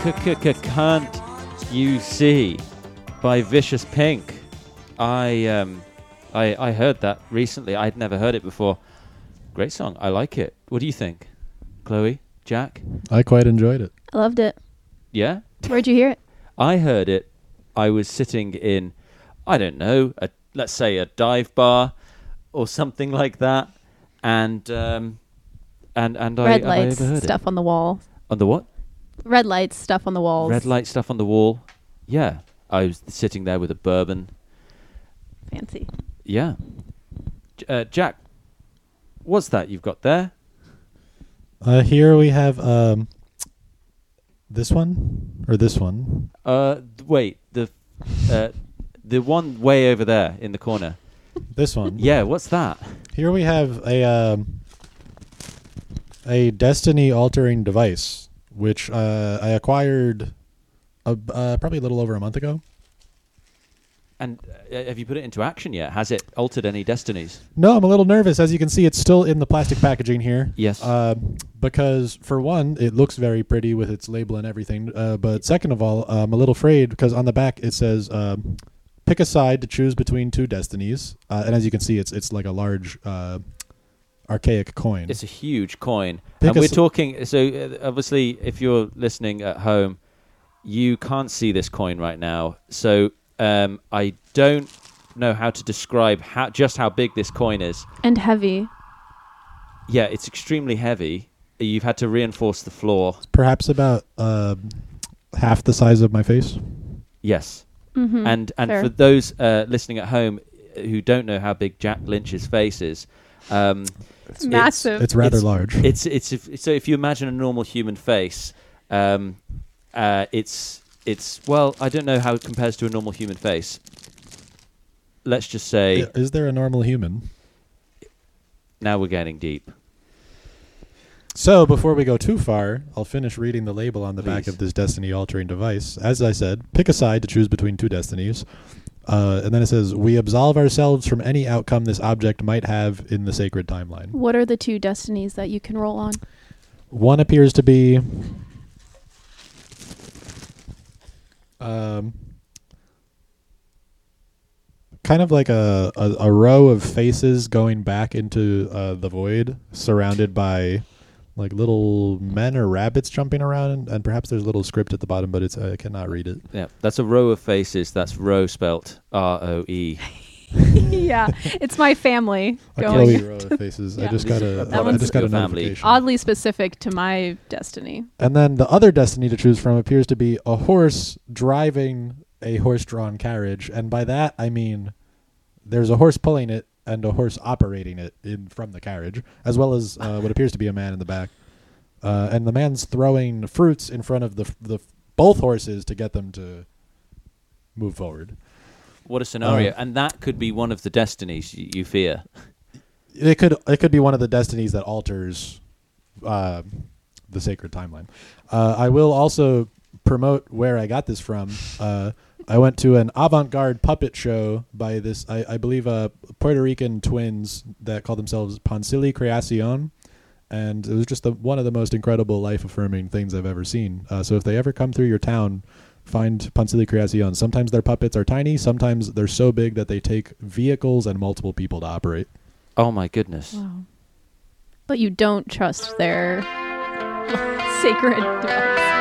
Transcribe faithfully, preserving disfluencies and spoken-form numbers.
Can't You See by Vicious Pink. I um, I I heard that recently. I'd never heard it before. Great song. I like it. What do you think, Chloe? Jack? I quite enjoyed it. I loved it. Yeah? Where'd you hear it? I heard it. I was sitting in, I don't know, a, let's say a dive bar or something like that, and um, and and Red I, lights, I overheard stuff it. on the wall. On the what? Red lights, stuff on the walls. Red light stuff on the wall. Yeah. I was sitting there with a bourbon. Fancy. Yeah. J- uh, Jack, what's that you've got there? Uh, here we have um, this one or this one. Uh, th- wait, the uh, the one way over there in the corner. This one. Yeah, what's that? Here we have a um, a destiny-altering device, which uh, I acquired uh, uh, probably a little over a month ago. And uh, have you put it into action yet? Has it altered any destinies? No, I'm a little nervous. As you can see, it's still in the plastic packaging here. Yes. Uh, because, for one, it looks very pretty with its label and everything. Uh, but second of all, I'm a little afraid because on the back it says, um, pick a side to choose between two destinies. Uh, and as you can see, it's it's like a large uh, archaic coin. It's a huge coin. Pick and a we're s- talking, so uh, obviously if you're listening at home, you can't see this coin right now. So um, I don't know how to describe how just how big this coin is. And heavy. Yeah, it's extremely heavy. You've had to reinforce the floor. Perhaps about uh, half the size of my face. Yes. Mm-hmm. And and Fair. for those uh, listening at home who don't know how big Jack Lynch's face is, um, It's massive. It's rather It's- large. it's it's if, so if you imagine a normal human face, um, uh, it's it's well, I don't know how it compares to a normal human face. Let's just say I- Is there a normal human? now we're getting deep. So, before we go too far, I'll finish reading the label on the back Please. of this destiny-altering device. As I said, pick a side to choose between two destinies. Uh, and then it says, we absolve ourselves from any outcome this object might have in the sacred timeline. What are the two destinies that you can roll on? One appears to be um, kind of like a, a, a row of faces going back into uh, the void, surrounded by like little men or rabbits jumping around, and, and perhaps there's a little script at the bottom, but it's I cannot read it. Yeah, that's a row of faces. That's row spelt R O E. Yeah, it's my family A going. Chloe row of faces. I Yeah. just got a, That I one's just got a your family. notification. Oddly specific to my destiny. And then the other destiny to choose from appears to be a horse driving a horse-drawn carriage, and by that I mean there's a horse pulling it and a horse operating it in from the carriage, as well as uh, what appears to be a man in the back. Uh, and the man's throwing fruits in front of the f- the f- both horses to get them to move forward. What a scenario! Uh, and that could be one of the destinies you, you fear. It could it could be one of the destinies that alters uh, the sacred timeline. Uh, I will also promote where I got this from. Uh, I went to an avant-garde puppet show by this, I, I believe, uh, Puerto Rican twins that call themselves Pansili Creacion, and it was just the, one of the most incredible life-affirming things I've ever seen. Uh, so if they ever come through your town, find Pansili Creacion. Sometimes their puppets are tiny, sometimes they're so big that they take vehicles and multiple people to operate. Oh my goodness! Wow. But you don't trust their sacred device.